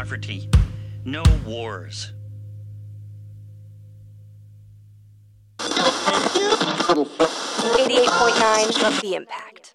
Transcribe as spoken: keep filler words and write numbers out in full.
poverty, no wars. eighty-eight point nine The Impact.